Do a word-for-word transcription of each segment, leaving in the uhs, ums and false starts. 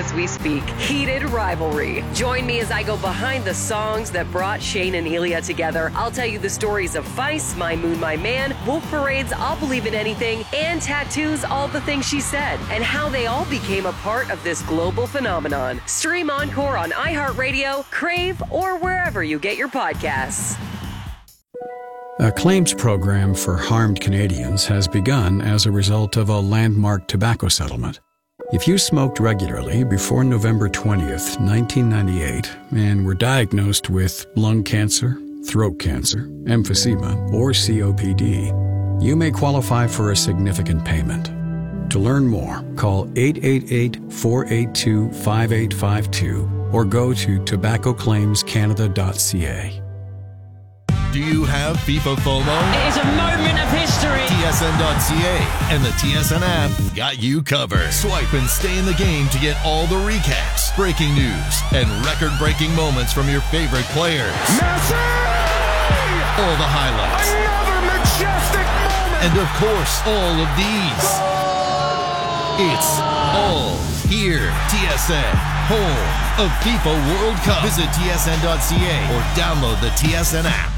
as we speak. Heated rivalry. Join me as I go behind the songs that brought Shane and Elia together. I'll tell you the stories of Feist, My Moon, My Man, Wolf Parade's I'll Believe in Anything, and Tattoo's All the Things She Said, and how they all became a part of this global phenomenon. Stream Encore on iHeartRadio, Crave, or wherever you get your podcasts. A claims program for harmed Canadians has begun as a result of a landmark tobacco settlement. If you smoked regularly before November twentieth, nineteen ninety-eight, and were diagnosed with lung cancer, throat cancer, emphysema, or C O P D, you may qualify for a significant payment. To learn more, call eight eight eight, four eight two, five eight five two or go to tobacco claims canada dot c a. Do you have FIFA FOMO? It is a moment of history. T S N dot C A and the T S N app got you covered. Swipe and stay in the game to get all the recaps, breaking news, and record-breaking moments from your favorite players. Messi! All the highlights. Another majestic moment! And of course, all of these. Goal! It's all here. T S N, home of FIFA World Cup. Visit T S N dot C A or download the T S N app.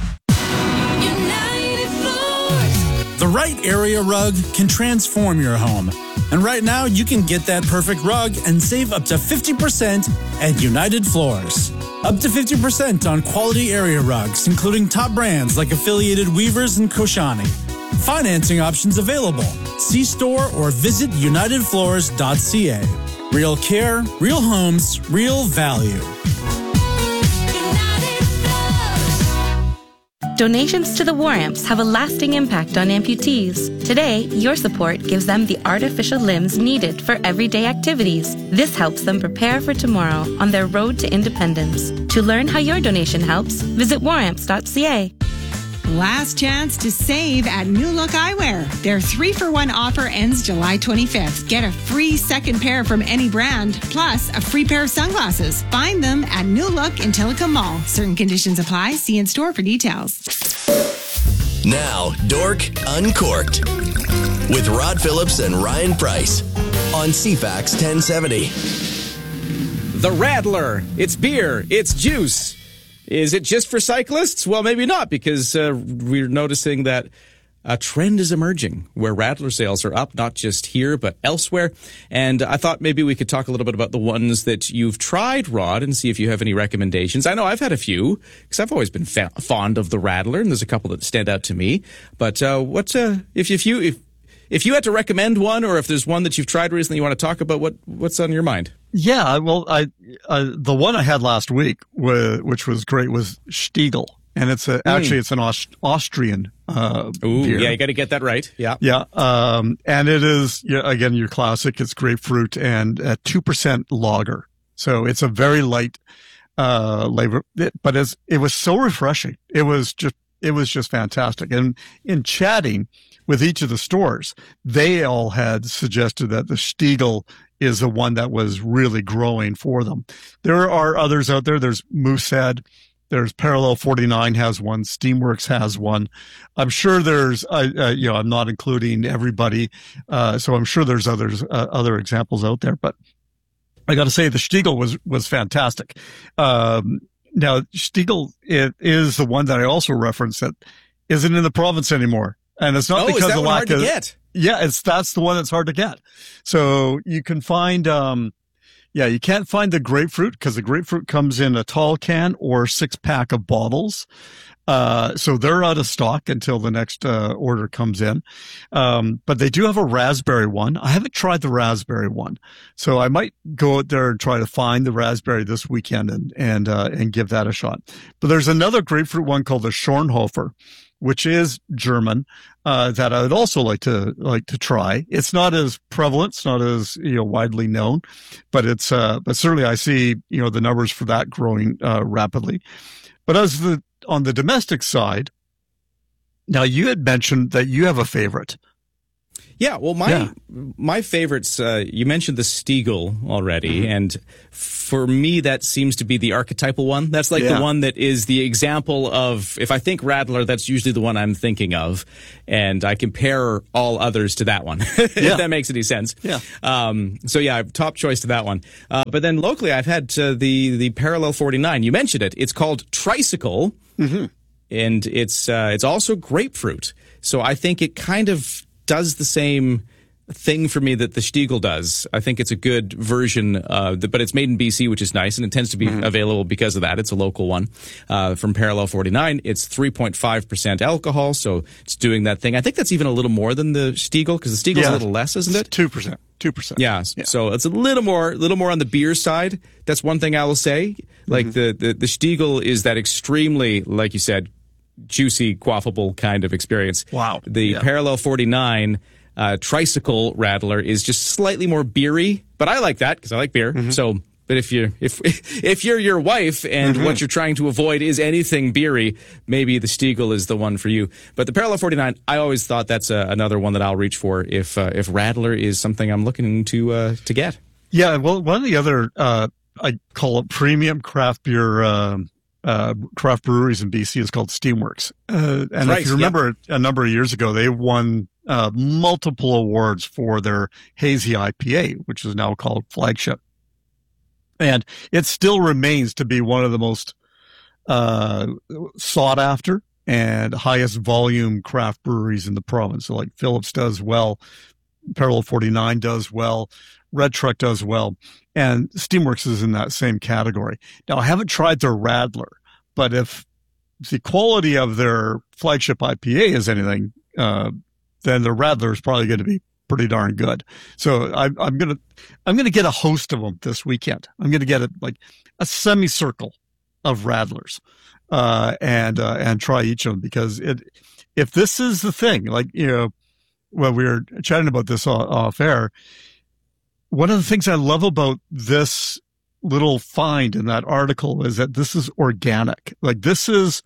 The right area rug can transform your home. And right now, you can get that perfect rug and save up to fifty percent at United Floors. Up to fifty percent on quality area rugs, including top brands like Affiliated Weavers and Koshani. Financing options available. See store or visit united floors dot c a. Real care, real homes, real value. Donations to the War Amps have a lasting impact on amputees. Today, your support gives them the artificial limbs needed for everyday activities. This helps them prepare for tomorrow on their road to independence. To learn how your donation helps, visit war amps dot c a. Last chance to save at New Look Eyewear. Their three for one offer ends July twenty-fifth. Get a free second pair from any brand, plus a free pair of sunglasses. Find them at New Look in Tillicum Mall. Certain conditions apply. See in store for details. Now, Dork Uncorked with Rod Phillips and Ryan Price on C FAX ten seventy. The Rattler. It's beer. It's juice. Is it just for cyclists? Well, maybe not, because uh, we're noticing that a trend is emerging where Rattler sales are up, not just here, but elsewhere. And I thought maybe we could talk a little bit about the ones that you've tried, Rod, and see if you have any recommendations. I know I've had a few, because I've always been fa- fond of the Rattler, and there's a couple that stand out to me. But uh, what's uh, if if you if if you had to recommend one, or if there's one that you've tried recently you want to talk about, what what's on your mind? Yeah, well, I uh, the one I had last week, w- which was great, was Stiegl, and it's a, mm. actually it's an Aust- Austrian uh, Ooh, beer. Yeah, you got to get that right. Yeah, yeah, um, and it is yeah, again your classic. It's grapefruit and a two percent lager, so it's a very light uh, labor, but it's, it was so refreshing. It was just it was just fantastic. And in chatting with each of the stores, they all had suggested that the Stiegl is the one that was really growing for them. There are others out there. There's Moosehead. There's Parallel forty-nine has one. Steamworks has one. I'm sure there's, uh, uh, you know, I'm not including everybody. Uh, so I'm sure there's others, uh, other examples out there, but I got to say the Stiegl was, was fantastic. Um, now Stiegl it is the one that I also referenced that isn't in the province anymore. And it's not oh, because is that of one lack hard to of, get? Yeah, it's, that's the one that's hard to get. So you can find, um, yeah, you can't find the grapefruit because the grapefruit comes in a tall can or six pack of bottles. Uh, so they're out of stock until the next, uh, order comes in. Um, but they do have a raspberry one. I haven't tried the raspberry one. So I might go out there and try to find the raspberry this weekend and, and, uh, and give that a shot. But there's another grapefruit one called the Schornhofer, which is German, uh, that I would also like to, like to try. It's not as prevalent. It's not as, you know, widely known, but it's, uh, but certainly I see, you know, the numbers for that growing, uh, rapidly. But as the, on the domestic side, now you had mentioned that you have a favorite. Yeah, well, my Yeah. my favorites, uh, you mentioned the Stiegel already, Mm-hmm. and for me, that seems to be the archetypal one. That's like Yeah. the one that is the example of, if I think Radler, that's usually the one I'm thinking of, and I compare all others to that one, if Yeah. that makes any sense. Yeah. Um, so yeah, top choice to that one. Uh, but then locally, I've had uh, the, the Parallel forty-nine. You mentioned it. It's called Tricycle, Mm-hmm. and it's uh, it's also grapefruit. So I think it kind of does the same thing for me that the Stiegel does. I think it's a good version, uh, but it's made in B C, which is nice, and it tends to be Mm-hmm. available because of that. It's a local one uh, from Parallel forty-nine. It's three point five percent alcohol, so it's doing that thing. I think that's even a little more than the Stiegel, because the Stiegel's Yeah. a little less, isn't it? two percent. two percent. Yeah, Yeah. so it's a little more, little more on the beer side. That's one thing I will say. Like Mm-hmm. the, the the Stiegel is that extremely, like you said, juicy, quaffable kind of experience. Wow. The Yeah. Parallel forty-nine uh, Tricycle Radler is just slightly more beery, but I like that because I like beer. Mm-hmm. So, but if you if if you're your wife and Mm-hmm. what you're trying to avoid is anything beery, maybe the Stiegel is the one for you. But the Parallel forty-nine, I always thought that's uh, another one that I'll reach for if uh, if Radler is something I'm looking to uh, to get. Yeah, well, one of the other, uh, I call it premium craft beer, um, uh, craft breweries in B C is called Steamworks. Uh, and Right, if you remember a number of years ago, they won, uh, multiple awards for their hazy I P A, which is now called Flagship. And it still remains to be one of the most, uh, sought after and highest volume craft breweries in the province. So like Phillips does well, Parallel forty-nine does well, Red Truck does well, and Steamworks is in that same category. Now, I haven't tried their Radler, but if the quality of their flagship I P A is anything, uh, then the Radler is probably going to be pretty darn good. So I, I'm going to, I'm going to get a host of them this weekend. I'm going to get a, like a semicircle of Radlers, uh, and, uh, and try each of them, because it, if this is the thing, like, you know, well, we were chatting about this off, off air. One of the things I love about this little find in that article is that this is organic. Like, this is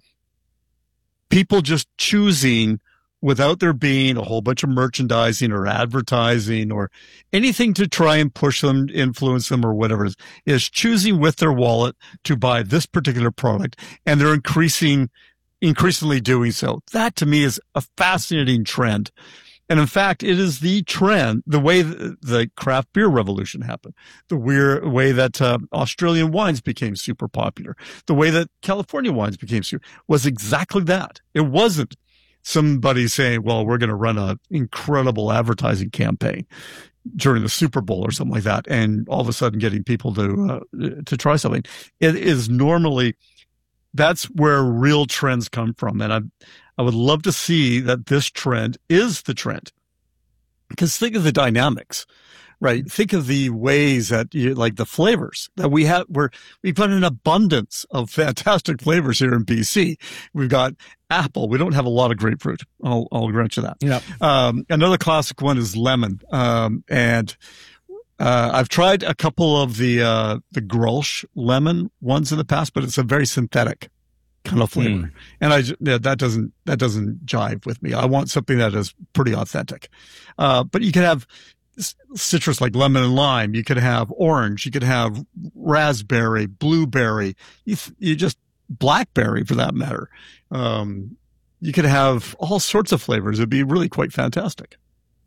people just choosing without there being a whole bunch of merchandising or advertising or anything to try and push them, influence them, or whatever it is, is choosing with their wallet to buy this particular product. And they're increasing, increasingly doing so. That to me is a fascinating trend. And in fact, it is the trend, the way the, the craft beer revolution happened, the weird way that uh, Australian wines became super popular, the way that California wines became super, was exactly that. It wasn't somebody saying, well, we're going to run an incredible advertising campaign during the Super Bowl or something like that, and all of a sudden getting people to uh, to try something. It is normally, that's where real trends come from. And I I would love to see that this trend is the trend. Because think of the dynamics, right? Think of the ways that you, like the flavors that we have, we're, we've got an abundance of fantastic flavors here in B C. We've got apple. We don't have a lot of grapefruit. I'll, I'll grant you that. Yep. Um, another classic one is lemon. Um, and, uh, I've tried a couple of the, uh, the Grolsch lemon ones in the past, but it's a very synthetic kind of flavor. Mm. And I, yeah, that doesn't, that doesn't jive with me. I want something that is pretty authentic. Uh, but you can have citrus like lemon and lime. You could have orange. You could have raspberry, blueberry. You, you just blackberry for that matter. Um, you could have all sorts of flavors. It'd be really quite fantastic.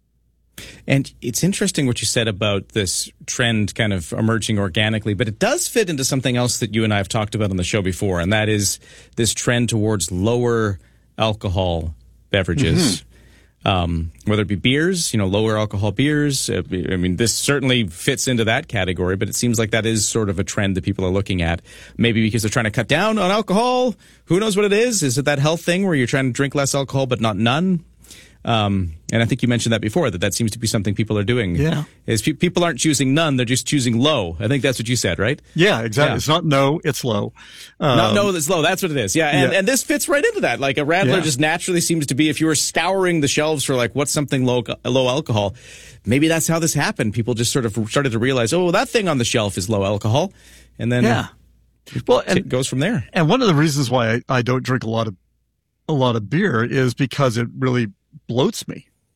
And it's interesting what you said about this trend kind of emerging organically, but it does fit into something else that you and I have talked about on the show before, and that is this trend towards lower alcohol beverages. Mm-hmm. Um, whether it be beers, you know, lower alcohol beers. I mean, this certainly fits into that category, but it seems like that is sort of a trend that people are looking at. Maybe because they're trying to cut down on alcohol. Who knows what it is? Is it that health thing where you're trying to drink less alcohol but not none? Um, and I think you mentioned that before, that that seems to be something people are doing. Yeah. Is pe- people aren't choosing none, they're just choosing low. I think that's what you said, right? Yeah, exactly. Yeah. It's not no, it's low. Um, not no, it's low. That's what it is. Yeah. And, yeah. and this fits right into that. Like a Radler Yeah. just naturally seems to be, if you were scouring the shelves for like, what's something low, low alcohol, maybe that's how this happened. People just sort of started to realize, oh, that thing on the shelf is low alcohol. And then yeah. well, and, it goes from there. And one of the reasons why I, I don't drink a lot of, a lot of beer is because it really bloats me.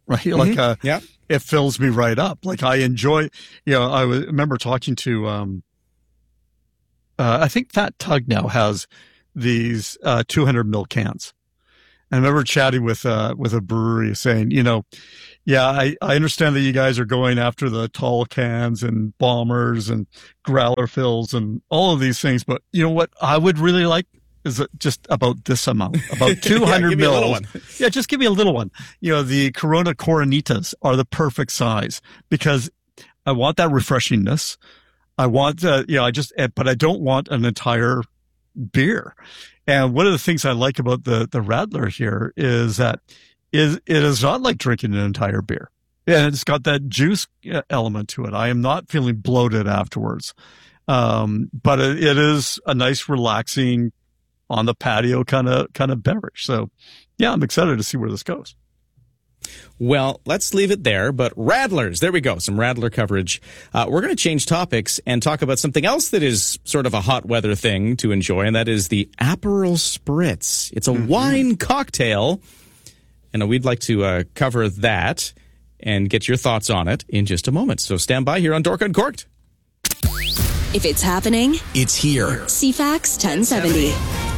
right? Mm-hmm. Like, uh, yeah. it fills me right up. Like I enjoy, you know, I w- remember talking to, um, uh, I think Fat Tug now has these, uh, two hundred mil cans. And I remember chatting with, uh, with a brewery saying, you know, yeah, I, I understand that you guys are going after the tall cans and bombers and growler fills and all of these things. But you know what I would really like is just about this amount, about two hundred yeah, mils. Yeah, just give me a little one. You know, the Corona Coronitas are the perfect size because I want that refreshingness. I want, uh, you know, I just, but I don't want an entire beer. And one of the things I like about the, the Radler here is that is it is not like drinking an entire beer. And it's got that juice element to it. I am not feeling bloated afterwards. Um, but it, it is a nice, relaxing, on the patio kind of kind of beverage. So, yeah, I'm excited to see where this goes. Well, let's leave it there. But Radlers, there we go. Some Radler coverage. Uh, we're going to change topics and talk about something else that is sort of a hot weather thing to enjoy, and that is the Aperol Spritz. It's a mm-hmm. wine cocktail, and we'd like to uh, cover that and get your thoughts on it in just a moment. So stand by here on Dork Uncorked. If it's happening, it's here. C FAX ten seventy.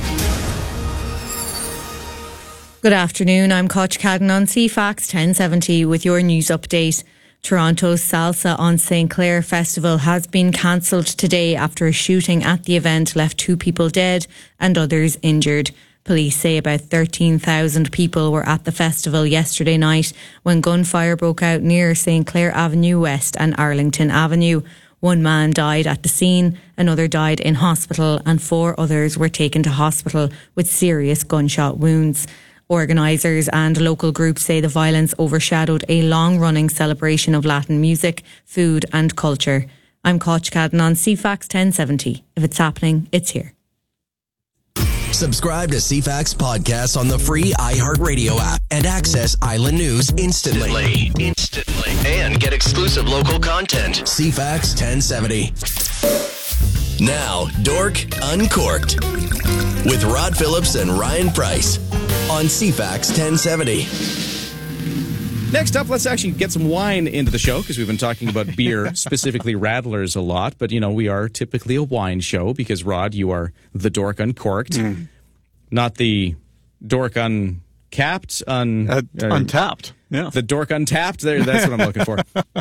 Good afternoon, I'm Koch Cadden on C FAX ten seventy with your news update. Toronto's Salsa on Saint Clair Festival has been cancelled today after a shooting at the event left two people dead and others injured. Police say about thirteen thousand people were at the festival yesterday night when gunfire broke out near Saint Clair Avenue West and Arlington Avenue. One man died at the scene, another died in hospital, and four others were taken to hospital with serious gunshot wounds. Organisers and local groups say the violence overshadowed a long-running celebration of Latin music, food and culture. I'm Koch Cadden on C FAX ten seventy. If it's happening, it's here. Subscribe to C FAX podcasts on the free iHeartRadio app and access Island News instantly. Instantly. And get exclusive local content. C FAX ten seventy. Now, Dork Uncorked with Rod Phillips and Ryan Price on C FAX ten seventy. Next up, let's actually get some wine into the show because we've been talking about beer, specifically Radlers, a lot. But, you know, we are typically a wine show because, Rod, you are the Dork Uncorked, mm. not the Dork Uncapped. Un, uh, uh, untapped. Yeah. The Dork Untapped. There, that's what I'm looking for.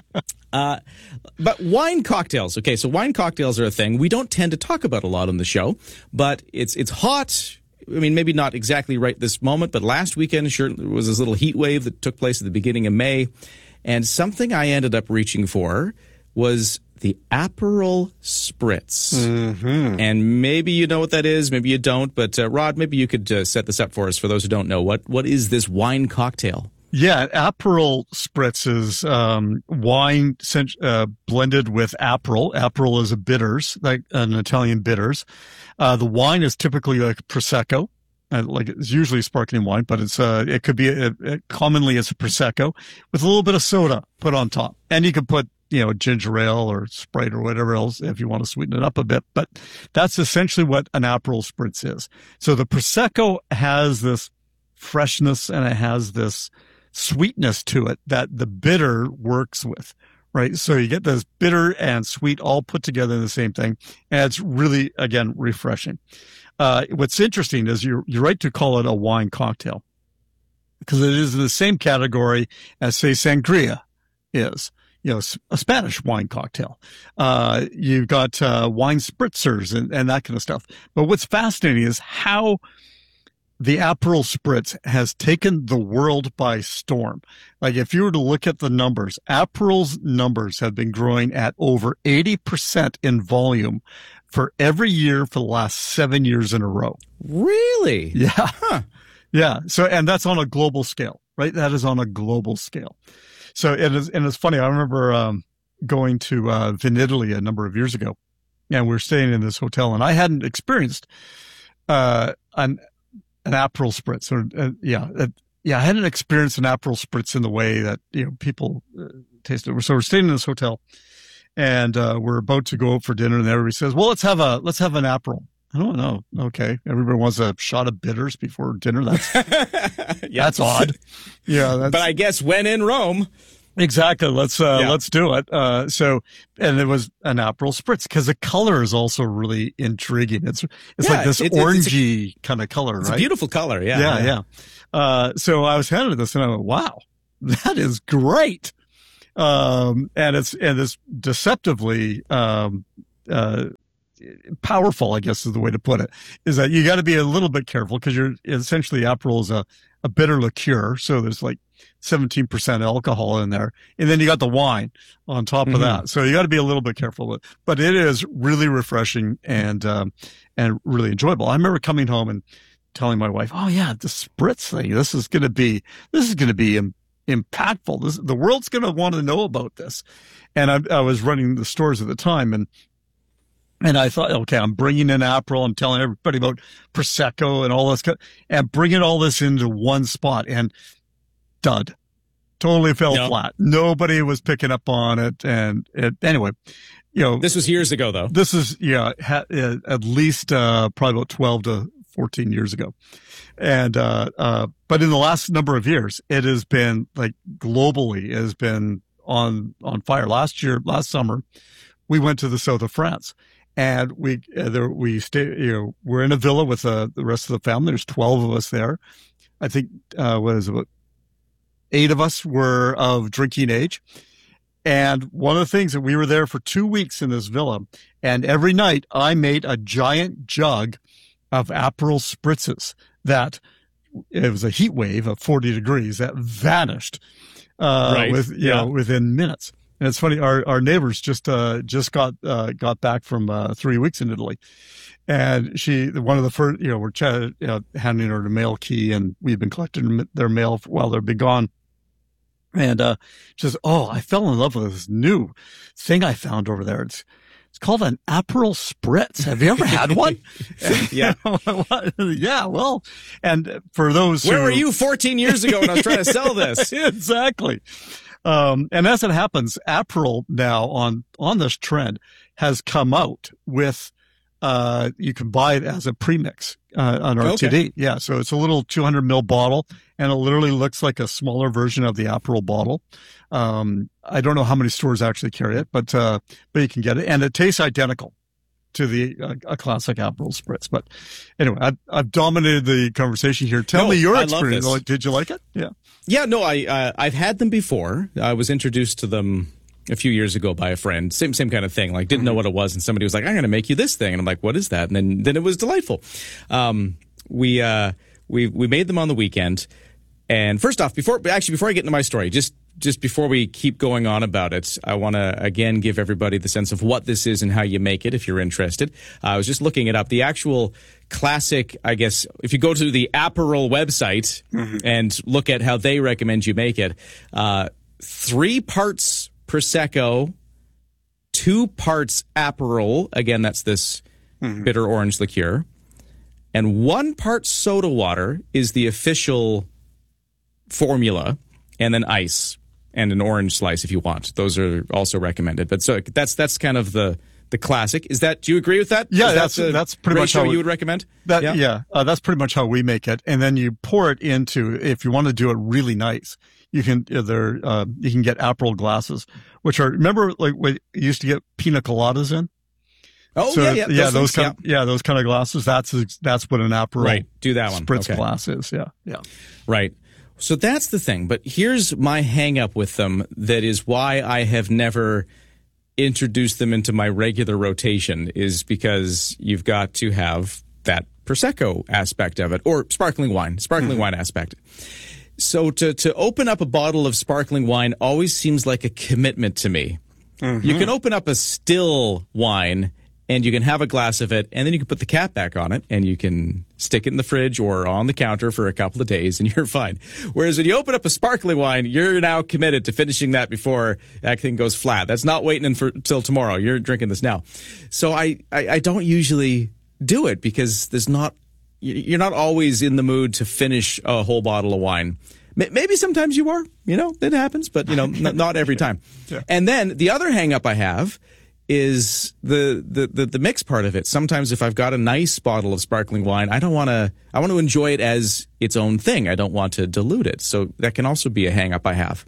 Uh, but wine cocktails. Okay, so wine cocktails are a thing we don't tend to talk about a lot on the show, but it's it's hot. I mean, maybe not exactly right this moment, but last weekend, sure, there was this little heat wave that took place at the beginning of May. And something I ended up reaching for was the Aperol Spritz. Mm-hmm. And maybe you know what that is, maybe you don't. But, uh, Rod, maybe you could uh, set this up for us for those who don't know. What What is this wine cocktail? Yeah, Aperol Spritz is um, wine uh, blended with Aperol. Aperol is a bitters, like an Italian bitters. Uh, the wine is typically like Prosecco, uh, like it's usually sparkling wine, but it's uh, it could be a, it, commonly it's a Prosecco with a little bit of soda put on top, and you can put you know ginger ale or Sprite or whatever else if you want to sweeten it up a bit. But that's essentially what an Aperol Spritz is. So the Prosecco has this freshness and it has this sweetness to it that the bitter works with. Right. So you get this bitter and sweet all put together in the same thing. And it's really, again, refreshing. Uh, what's interesting is you're, you're right to call it a wine cocktail because it is in the same category as, say, sangria is, you know, a Spanish wine cocktail. Uh, you've got uh, wine spritzers and, and that kind of stuff. But what's fascinating is how the Aperol Spritz has taken the world by storm. Like if you were to look at the numbers, Aperol's numbers have been growing at over eighty percent in volume for every year for the last seven years in a row. Really? Yeah. Huh. Yeah. So, and that's on a global scale, right? That is on a global scale. So it is, and it's funny. I remember, um, going to, uh, Vinitaly a number of years ago and we were staying in this hotel and I hadn't experienced, uh, an, An Aperol Spritz, or uh, yeah, uh, yeah. I hadn't experienced an Aperol Spritz in the way that you know people uh, taste it. So we're staying in this hotel, and uh, we're about to go out for dinner, and everybody says, "Well, let's have a let's have an Aperol." I don't know. Okay. Everybody wants a shot of bitters before dinner. That's, yeah. that's odd. Yeah. That's, but I guess when in Rome. Exactly. Let's, uh, yeah. let's do it. Uh, so, and it was an Aperol Spritz because the color is also really intriguing. It's, it's yeah, like this it, orangey kind of color, it's right? A beautiful color. Yeah. Yeah. Yeah. yeah. Uh, so I was handed this and I went, wow, that is great. Um, and it's, and it's deceptively, um, uh, powerful, I guess is the way to put it, is that you got to be a little bit careful because you're essentially Aperol is a, a bitter liqueur. So there's like seventeen percent alcohol in there. And then you got the wine on top of mm-hmm. that. So you got to be a little bit careful with it, but it is really refreshing and, um, and really enjoyable. I remember coming home and telling my wife, oh yeah, the Spritz thing, this is going to be, this is going to be im- impactful. This, the world's going to want to know about this. And I, I was running the stores at the time and, And I thought, okay, I'm bringing in Aperol. I'm telling everybody about Prosecco and all this, and bringing all this into one spot. And dud, totally fell no. flat. Nobody was picking up on it. And it, anyway, you know, this was years ago, though. This is yeah, ha, at least uh, probably about twelve to fourteen years ago. And uh, uh, but in the last number of years, it has been like globally it has been on on fire. Last year, last summer, we went to the south of France. And we, uh, there, we stay, you know, we're in a villa with uh, the rest of the family. There's twelve of us there. I think, uh, what is it? About eight of us were of drinking age. And one of the things that we were there for two weeks in this villa. And every night I made a giant jug of Aperol Spritzes that it was a heat wave of forty degrees that vanished, uh, right. with, you yeah. know, within minutes. And it's funny, our, our neighbors just, uh, just got, uh, got back from, uh, three weeks in Italy. And she, one of the first, you know, we're chatting, you know, handing her the mail key and we've been collecting their mail while they've been gone. And, uh, she says, oh, I fell in love with this new thing I found over there. It's, it's called an Aperol Spritz. Have you ever had one? yeah. yeah. Well, and for those Where who, were you fourteen years ago when I was trying to sell this? Exactly. Um, and as it happens, Aperol now on, on this trend has come out with, uh, you can buy it as a premix, uh, on R T D. Okay. Yeah. So it's a little two hundred mil bottle and it literally looks like a smaller version of the Aperol bottle. Um, I don't know how many stores actually carry it, but, uh, but you can get it and it tastes identical to the, uh, a classic Aperol Spritz. But anyway, I've, I've dominated the conversation here. Tell no, me your I experience. Did you like it? Yeah. Yeah, no, I, uh, I've had them before. I was introduced to them a few years ago by a friend. Same, same kind of thing. Like, didn't know what it was. And somebody was like, I'm going to make you this thing. And I'm like, what is that? And then, then it was delightful. Um, we, uh, we, we made them on the weekend. And first off, before, actually, before I get into my story, just, just before we keep going on about it, I want to again give everybody the sense of what this is and how you make it if you're interested. Uh, I was just looking it up. The actual classic, I guess, if you go to the Aperol website mm-hmm. and look at how they recommend you make it, uh, three parts Prosecco, two parts Aperol, again, that's this mm-hmm. bitter orange liqueur, and one part soda water is the official formula, and then ice and an orange slice if you want. Those are also recommended. But so that's that's kind of the the classic. Is that? Do you agree with that? Yeah, is that's that that's pretty much how you we, would recommend. That yeah, yeah uh, that's pretty much how we make it. And then you pour it into. If you want to do it really nice, you can uh, there uh, you can get Aperol glasses, which are remember like we used to get pina coladas in. Oh so, yeah, yeah, yeah. Those, those things, kind, yeah. Of, yeah, those kind of glasses. That's that's what an Aperol right. Do that one. Spritz okay. glass is. Yeah, yeah. Right. So that's the thing. But here's my hang up with them. That is why I have never introduced them into my regular rotation, is because you've got to have that Prosecco aspect of it, or sparkling wine, sparkling mm-hmm. wine aspect. So to, to open up a bottle of sparkling wine always seems like a commitment to me. Mm-hmm. You can open up a still wine and you can have a glass of it, and then you can put the cap back on it, and you can stick it in the fridge or on the counter for a couple of days, and you're fine. Whereas when you open up a sparkling wine, you're now committed to finishing that before that thing goes flat. That's not waiting until tomorrow. You're drinking this now. So I, I, I don't usually do it because there's not, you're not always in the mood to finish a whole bottle of wine. Maybe sometimes you are, you know, it happens, but, you know, not every time. Yeah. And then the other hang up I have is the, the, the, the mix part of it. Sometimes if I've got a nice bottle of sparkling wine, I don't want to, I want to enjoy it as its own thing. I don't want to dilute it. So that can also be a hang up I have.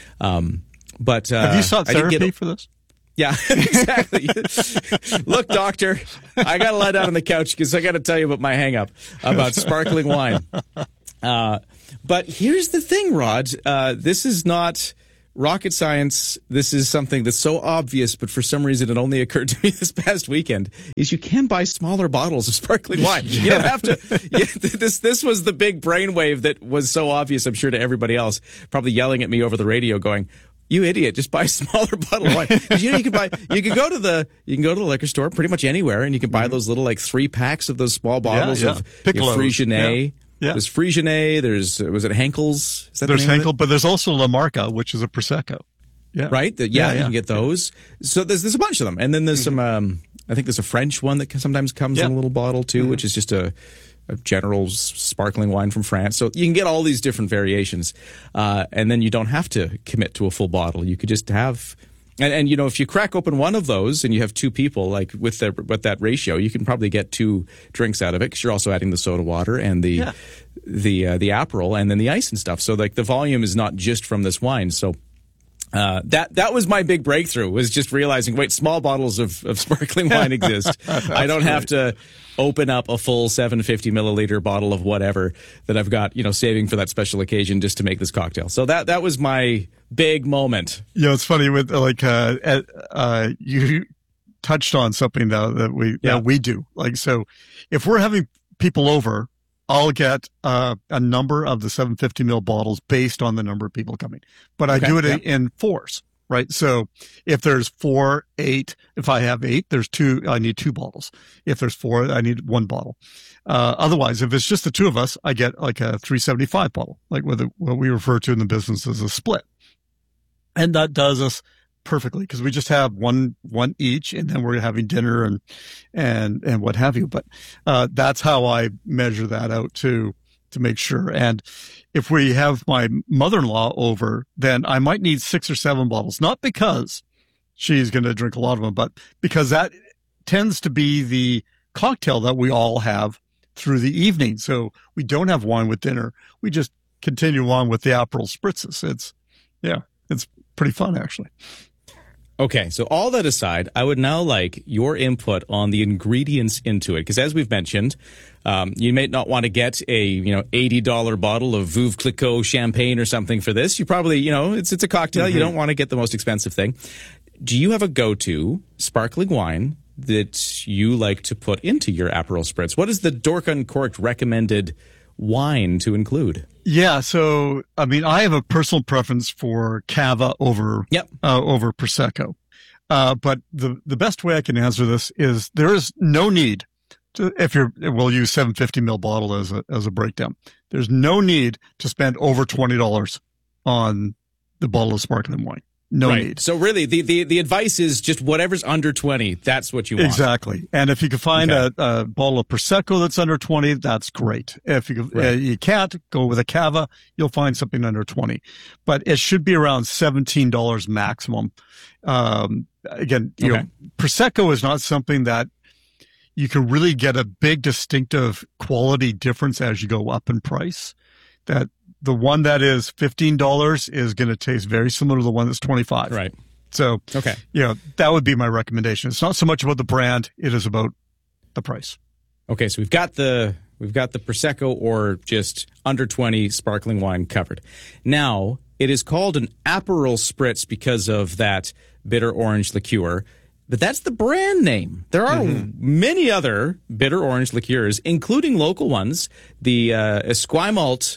Um, but, uh, have you sought therapy get, for this? Yeah, exactly. Look, doctor, I got to lie down on the couch because I got to tell you about my hang up about sparkling wine. Uh, but here's the thing, Rod. Uh, this is not rocket science. This is something that's so obvious, but for some reason it only occurred to me this past weekend, is you can buy smaller bottles of sparkling wine. Yeah. You don't have to. Yeah, this this was the big brainwave that was so obvious, I'm sure, to everybody else, probably yelling at me over the radio going, you idiot, just buy a smaller bottle of wine. You know, you can buy, you can go to the, you can go to the liquor store pretty much anywhere and you can buy those little like three packs of those small bottles yeah, yeah. of you know, Freixenet. Yeah. Yeah. There's Freixenet, there's, was it Henkel's? Is that there's the name Henkel, but there's also La Marca, which is a Prosecco. Yeah. Right? The, yeah, yeah, you can get those. So there's there's a bunch of them. And then there's mm-hmm. some, um, I think there's a French one that sometimes comes yeah. in a little bottle too, mm-hmm. which is just a, a general sparkling wine from France. So you can get all these different variations. Uh, and then you don't have to commit to a full bottle. You could just have... And, and, you know, if you crack open one of those and you have two people, like with, the, with that ratio, you can probably get two drinks out of it because you're also adding the soda water and the yeah. the uh, the Aperol and then the ice and stuff. So, like, the volume is not just from this wine. So uh, that that was my big breakthrough, was just realizing, wait, small bottles of, of sparkling wine exist. I don't have to open up a full seven hundred fifty milliliter bottle of whatever that I've got, you know, saving for that special occasion just to make this cocktail. So that that was my big moment. You know, it's funny with like uh, uh you touched on something that, that we yeah. that we do. Like, so if we're having people over, I'll get uh, a number of the seven hundred fifty mil bottles based on the number of people coming, but I okay. do it yeah. in fours. Right. So if there's four, eight, if I have eight, there's two, I need two bottles. If there's four, I need one bottle. Uh, otherwise, if it's just the two of us, I get like a three seventy-five bottle, like with a, what we refer to in the business as a split. And that does us perfectly because we just have one, one each, and then we're having dinner and, and, and what have you. But, uh, that's how I measure that out too, to make sure. And if we have my mother-in-law over, then I might need six or seven bottles, not because she's going to drink a lot of them, but because that tends to be the cocktail that we all have through the evening. So we don't have wine with dinner. We just continue on with the Aperol spritzes. It's, yeah, it's pretty fun, actually. Okay, so all that aside, I would now like your input on the ingredients into it, because as we've mentioned, um, you may not want to get a you know eighty dollar bottle of Veuve Clicquot champagne or something for this. You probably you know it's it's a cocktail. Mm-hmm. You don't want to get the most expensive thing. Do you have a go-to sparkling wine that you like to put into your Aperol Spritz? What is the Dork Uncorked recommended wine to include? Yeah, so I mean, I have a personal preference for Cava over yep. uh, over Prosecco. Uh, but the the best way I can answer this is there is no need to, if you're we'll use seven hundred fifty mil bottle as a as a breakdown. There's no need to spend over twenty dollars on the bottle of sparkling wine. No right. need. So really, the, the, the advice is just whatever's under twenty, that's what you want. Exactly. And if you can find okay. a, a bottle of Prosecco that's under twenty, that's great. If you right. uh, you can't, go with a Cava, you'll find something under twenty. But it should be around seventeen dollars maximum. Um, again, you okay. know, Prosecco is not something that you can really get a big distinctive quality difference as you go up in price. That the one that is fifteen dollars is going to taste very similar to the one that's twenty-five dollars. Right. So, okay. you know, that would be my recommendation. It's not so much about the brand. It is about the price. Okay. So we've got the, we've got the Prosecco or just under twenty sparkling wine covered. Now it is called an Aperol Spritz because of that bitter orange liqueur. But that's the brand name. There are mm-hmm. many other bitter orange liqueurs, including local ones. The uh, Esquimalt,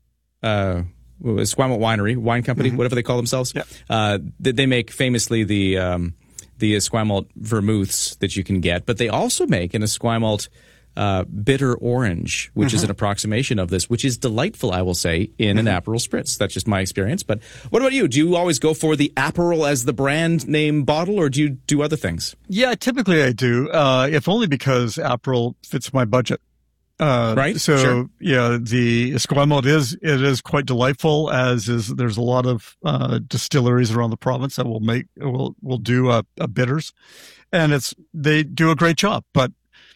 uh, Esquimalt Winery, wine company, mm-hmm. whatever they call themselves. Yep. Uh, they, they make famously the um, the Esquimalt vermouths that you can get, but they also make an Esquimalt uh, bitter orange, which mm-hmm. is an approximation of this, which is delightful, I will say, in mm-hmm. an Aperol Spritz. That's just my experience. But what about you? Do you always go for the Aperol as the brand name bottle, or do you do other things? Yeah, typically I do, uh, if only because Aperol fits my budget. Uh, right. So sure. yeah, the Esquimalt is, it is quite delightful, as is, there's a lot of, uh, distilleries around the province that will make, will, will do a, a bitters, and it's, they do a great job, but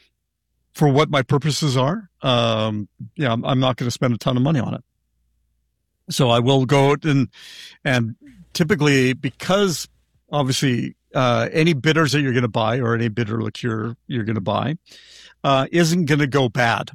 for what my purposes are, um, yeah, I'm, I'm not going to spend a ton of money on it. So I will go out and, and typically, because obviously, uh, any bitters that you're going to buy or any bitter liqueur you're going to buy, uh, isn't going to go bad.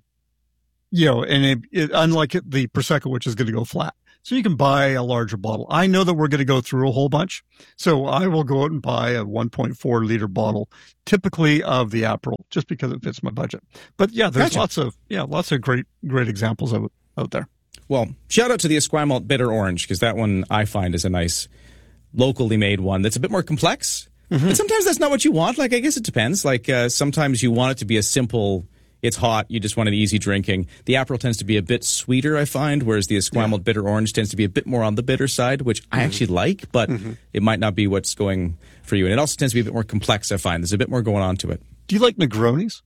You know, and it, it, unlike it, the Prosecco, which is going to go flat. So you can buy a larger bottle. I know that we're going to go through a whole bunch. So I will go out and buy a one point four liter bottle, typically of the Aperol, just because it fits my budget. But yeah, there's Gotcha. lots of, yeah, lots of great, great examples of it out there. Well, shout out to the Esquimalt Bitter Orange, because that one I find is a nice locally made one that's a bit more complex. Mm-hmm. But sometimes that's not what you want. Like, I guess it depends. Like, uh, sometimes you want it to be a simple, it's hot, you just want an easy drinking. The Aperol tends to be a bit sweeter, I find, whereas the Esquimalt yeah. Bitter Orange tends to be a bit more on the bitter side, which mm-hmm. I actually like, but mm-hmm. it might not be what's going for you. And it also tends to be a bit more complex, I find. There's a bit more going on to it. Do you like Negronis?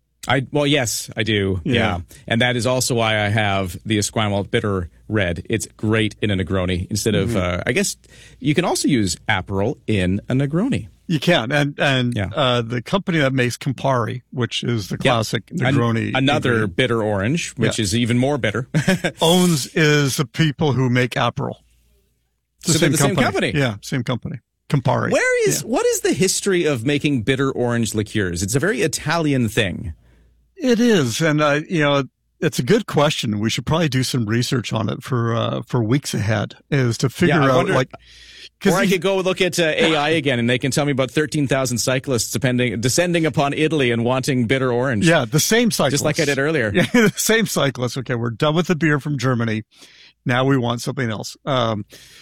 I Well, yes, I do. Yeah. yeah. And that is also why I have the Esquimalt Bitter Red. It's great in a Negroni instead of, mm-hmm. uh, I guess you can also use Aperol in a Negroni. You can. And, and, yeah. uh, the company that makes Campari, which is the classic yeah. Negroni. An- another ingredient. Bitter orange, which yeah. is even more bitter. Owns is the people who make Aperol. It's the, so same, the company. same company. Yeah. Same company. Campari. Where is, yeah. what is the history of making bitter orange liqueurs? It's a very Italian thing. It is. And, uh, you know, it's a good question. We should probably do some research on it for, uh, for weeks ahead, is to figure yeah, out, wonder, like, or I could go look at uh, A I again, and they can tell me about thirteen thousand cyclists depending, descending upon Italy and wanting bitter orange. Yeah, the same cyclists. Just like I did earlier. Yeah, the same cyclists. Okay, we're done with the beer from Germany. Now we want something else. Um,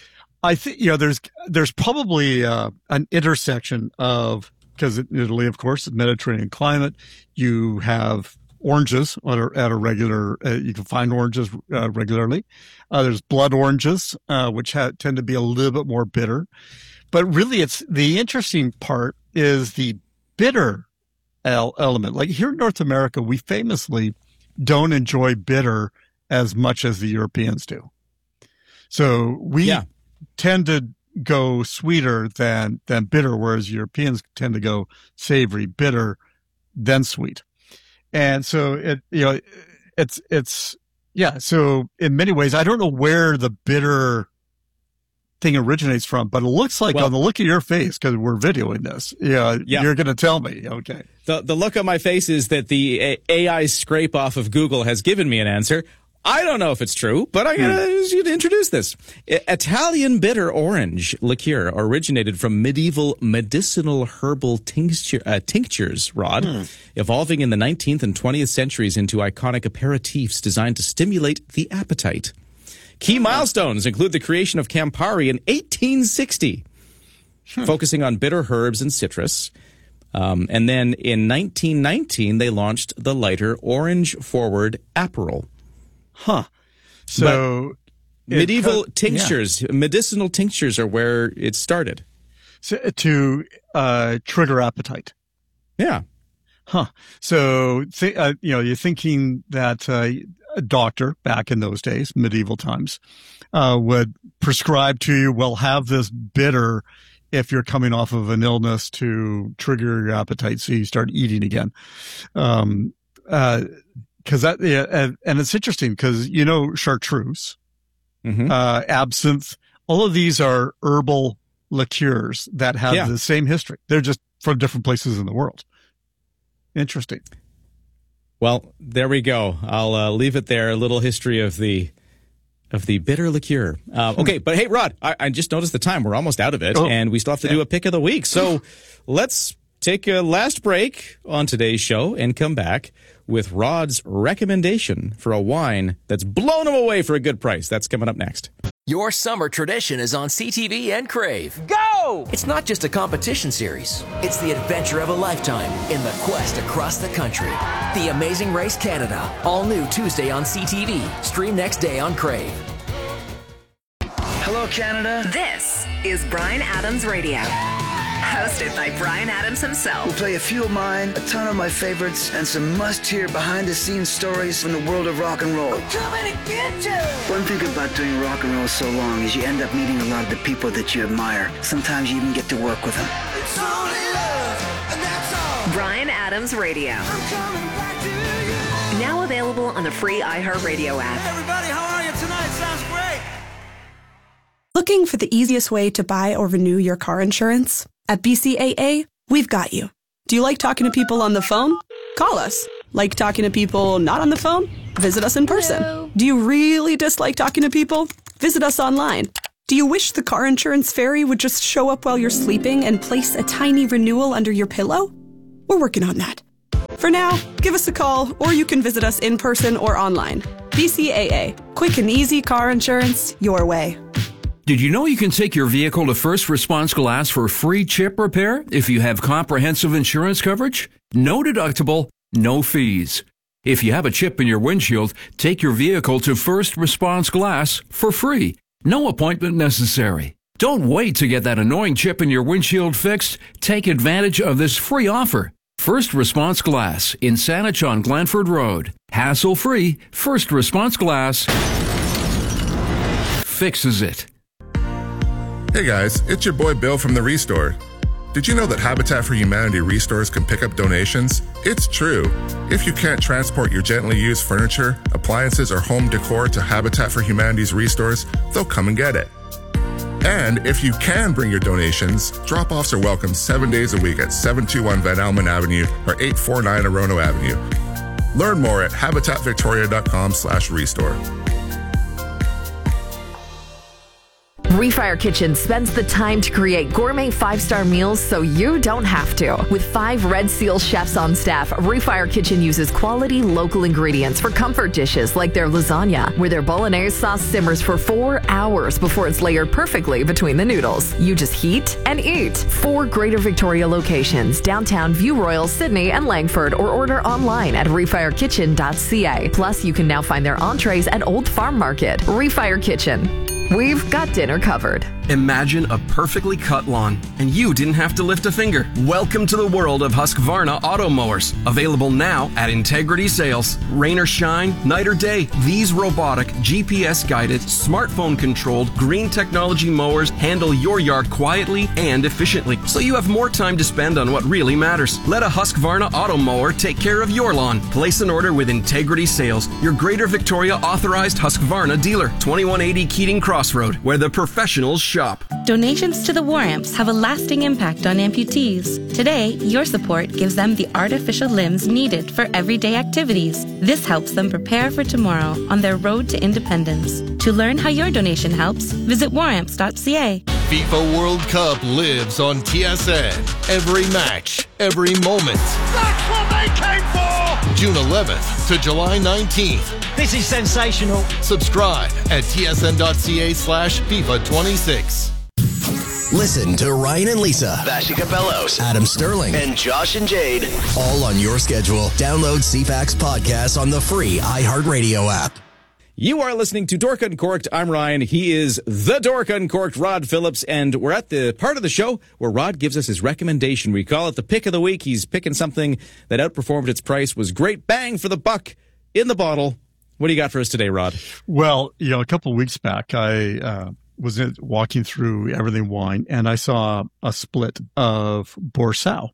I think, you know, there's, there's probably, uh, an intersection of, because Italy, of course, is Mediterranean climate. You have oranges at a, at a regular, uh, you can find oranges uh, regularly. Uh, there's blood oranges, uh, which ha- tend to be a little bit more bitter. But really, it's the interesting part is the bitter el- element. Like here in North America, we famously don't enjoy bitter as much as the Europeans do. So we yeah. tend to go sweeter than, than bitter, whereas Europeans tend to go savory, bitter, then sweet. And so it, you know, it's, it's, yeah. So in many ways, I don't know where the bitter thing originates from, but it looks like well, on the look of your face, because we're videoing this, yeah, yeah. you're going to tell me. Okay. The, the look on my face is that the A I scrape off of Google has given me an answer. I don't know if it's true, but I gotta mm. introduce this. Italian bitter orange liqueur originated from medieval medicinal herbal tincture, uh, tinctures, Rod, mm. evolving in the nineteenth and twentieth centuries into iconic aperitifs designed to stimulate the appetite. Key milestones include the creation of Campari in eighteen sixty, hmm. focusing on bitter herbs and citrus. Um, and then in nineteen nineteen, they launched the lighter orange-forward Aperol. Huh. So it, medieval uh, tinctures, yeah. medicinal tinctures are where it started. So, to uh, trigger appetite. Yeah. Huh. So, th- uh, you know, you're thinking that uh, a doctor back in those days, medieval times, uh, would prescribe to you, well, have this bitter if you're coming off of an illness to trigger your appetite so you start eating again. Um, uh, Cause that, yeah, and, and it's interesting because, you know, chartreuse, mm-hmm. uh, absinthe, all of these are herbal liqueurs that have yeah. the same history. They're just from different places in the world. Interesting. Well, there we go. I'll uh, leave it there. A little history of the, of the bitter liqueur. Uh, okay. But hey, Rod, I, I just noticed the time. We're almost out of it oh. and we still have to yeah. do a pick of the week. So let's take a last break on today's show and come back with Rod's recommendation for a wine that's blown him away for a good price. That's coming up next. Your summer tradition is on C T V and Crave. Go! It's not just a competition series. It's the adventure of a lifetime in the quest across the country. The Amazing Race Canada. All new Tuesday on C T V. Stream next day on Crave. Hello, Canada. This is Bryan Adams Radio. hosted by Bryan Adams himself. We'll play a few of mine, a ton of my favorites, and some must-hear behind-the-scenes stories from the world of rock and roll. I'm coming to get you. One thing about doing rock and roll so long is you end up meeting a lot of the people that you admire. Sometimes you even get to work with them. It's only love, and that's all. Bryan Adams Radio. I'm coming back to you. Now available on the free iHeartRadio app. Hey everybody, how are you tonight? Sounds great. Looking for the easiest way to buy or renew your car insurance? At B C A A, we've got you. Do you like talking to people on the phone? Call us. Like talking to people not on the phone? Visit us in person. Hello. Do you really dislike talking to people? Visit us online. Do you wish the car insurance fairy would just show up while you're sleeping and place a tiny renewal under your pillow? We're working on that. For now, give us a call, or you can visit us in person or online. B C A A. Quick and easy car insurance your way. Did you know you can take your vehicle to First Response Glass for free chip repair if you have comprehensive insurance coverage? No deductible, no fees. If you have a chip in your windshield, take your vehicle to First Response Glass for free. No appointment necessary. Don't wait to get that annoying chip in your windshield fixed. Take advantage of this free offer. First Response Glass in Saanich on Glanford Road. Hassle-free, First Response Glass fixes it. Hey guys, it's your boy Bill from The Restore. Did you know that Habitat for Humanity Restores can pick up donations? It's true. If you can't transport your gently used furniture, appliances, or home decor to Habitat for Humanity's Restores, they'll come and get it. And if you can bring your donations, drop-offs are welcome seven days a week at seven two one Van Almen Avenue or eight four nine Orono Avenue. Learn more at habitat victoria dot com slash restore. Refire Kitchen spends the time to create gourmet five-star meals so you don't have to. With five Red Seal chefs on staff, Refire Kitchen uses quality local ingredients for comfort dishes like their lasagna, where their bolognese sauce simmers for four hours before it's layered perfectly between the noodles. You just heat and eat. Four Greater Victoria locations, downtown, View Royal, Sydney, and Langford, or order online at refire kitchen dot c a. Plus, you can now find their entrees at Old Farm Market. Refire Kitchen. We've got dinner covered. Imagine a perfectly cut lawn, and you didn't have to lift a finger. Welcome to the world of Husqvarna auto mowers. Available now at Integrity Sales. Rain or shine, night or day, these robotic, G P S-guided, smartphone-controlled, green technology mowers handle your yard quietly and efficiently, so you have more time to spend on what really matters. Let a Husqvarna auto mower take care of your lawn. Place an order with Integrity Sales, your Greater Victoria authorized Husqvarna dealer. twenty-one eighty Keating Crossroad, where the professionals shop. Donations to the War Amps have a lasting impact on amputees. Today, your support gives them the artificial limbs needed for everyday activities. This helps them prepare for tomorrow on their road to independence. To learn how your donation helps, visit war amps dot c a. FIFA World Cup lives on T S N. Every match, every moment. That's what they came for! June eleventh to July nineteenth. This is sensational. Subscribe at T S N dot C A slash FIFA twenty-six. Listen to Ryan and Lisa, Vashi Capellos, Adam Sterling, and Josh and Jade, all on your schedule. Download C FAX podcasts on the free iHeartRadio app. You are listening to Dork Uncorked. I'm Ryan. He is the Dork Uncorked, Rod Phillips, and we're at the part of the show where Rod gives us his recommendation. We call it the pick of the week. He's picking something that outperformed its price, was great bang for the buck in the bottle. What do you got for us today, Rod? Well, you know, a couple of weeks back, I uh, was in, walking through Everything Wine, and I saw a split of Borsao.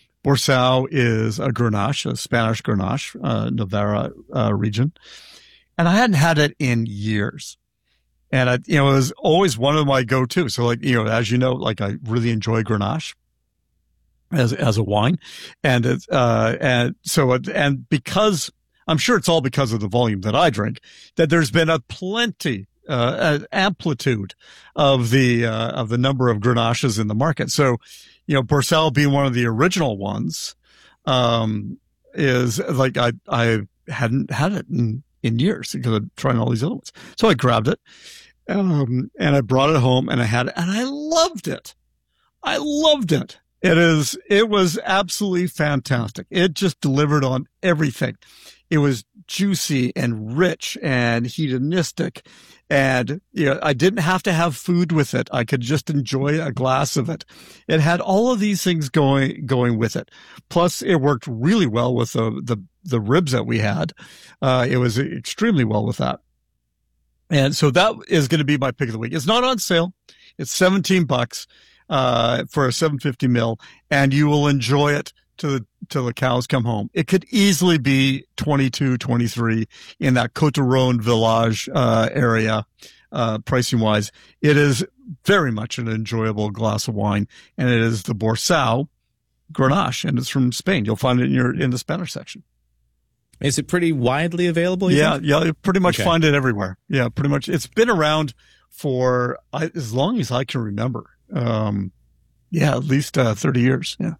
Borsao is a Grenache, a Spanish Grenache, uh, Navarra uh, region. And I hadn't had it in years. And I, you know, it was always one of my go-to. So like, you know, as you know, like I really enjoy Grenache as, as a wine. And it's, uh, and so, and because I'm sure it's all because of the volume that I drink, that there's been a plenty, uh, amplitude of the, uh, of the number of Grenaches in the market. So, you know, Borsao being one of the original ones, um, is like, I, I hadn't had it in, in years because I'm trying all these other ones. So I grabbed it, um, and I brought it home and I had it and I loved it. I loved it. It is, it was absolutely fantastic. It just delivered on everything. It was juicy and rich and hedonistic. And, you know, I didn't have to have food with it. I could just enjoy a glass of it. It had all of these things going, going with it. Plus, it worked really well with the, the, the ribs that we had. Uh, it was extremely well with that. And so that is going to be my pick of the week. It's not on sale. It's seventeen bucks. Uh, for a seven fifty mil, and you will enjoy it till the, till the cows come home. It could easily be twenty-two, twenty-three in that Côte d'Aron Village, uh, area, uh, pricing wise. It is very much an enjoyable glass of wine, and it is the Borsao Grenache, and it's from Spain. You'll find it in your, in the Spanish section. Is it pretty widely available? You yeah. think? Yeah. You pretty much Okay. find it everywhere. Yeah. Pretty much. It's been around for I, as long as I can remember. Um, yeah, at least uh, thirty years. Yeah.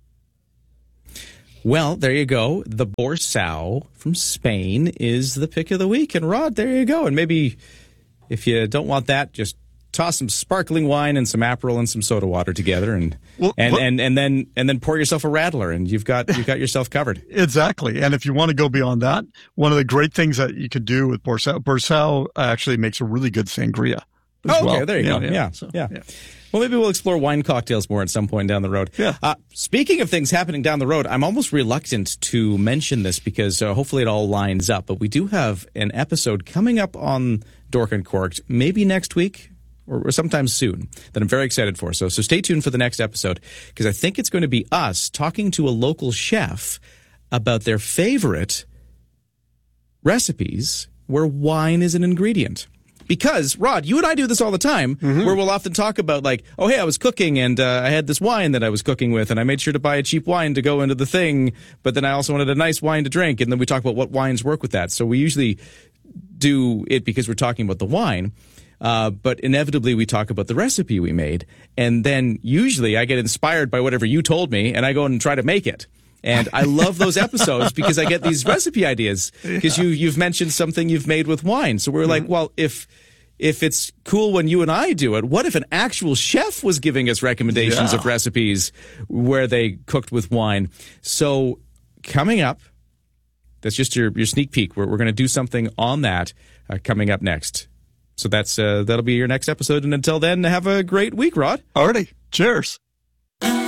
Well, there you go. The Borsao from Spain is the pick of the week. And Rod, there you go. And maybe if you don't want that, just toss some sparkling wine and some Aperol and some soda water together, and Well, and, but- and and then and then pour yourself a Rattler, and you've got you've got yourself covered. Exactly. And if you want to go beyond that, one of the great things that you could do with Borsao, Borsao actually makes a really good sangria. as Oh, okay, well. there you Yeah, go. yeah. Yeah, So, yeah. Well, maybe we'll explore wine cocktails more at some point down the road. Yeah. Uh, speaking of things happening down the road, I'm almost reluctant to mention this because uh, hopefully it all lines up. But we do have an episode coming up on Dork and Corked, maybe next week or, or sometime soon, that I'm very excited for. So, so stay tuned for the next episode because I think it's going to be us talking to a local chef about their favorite recipes where wine is an ingredient. Because, Rod, you and I do this all the time, Mm-hmm. where we'll often talk about, like, oh, hey, I was cooking, and uh, I had this wine that I was cooking with, and I made sure to buy a cheap wine to go into the thing, but then I also wanted a nice wine to drink, and then we talk about what wines work with that. So we usually do it because we're talking about the wine, uh, but inevitably we talk about the recipe we made, and then usually I get inspired by whatever you told me, and I go and try to make it. And I love those episodes because I get these recipe ideas because you, you've mentioned something you've made with wine. So we're like, well, if if it's cool when you and I do it, what if an actual chef was giving us recommendations Yeah. of recipes where they cooked with wine? So coming up, that's just your, your sneak peek. We're, we're going to do something on that uh, coming up next. So that's uh, that'll be your next episode. And until then, have a great week, Rod. Alrighty. Cheers.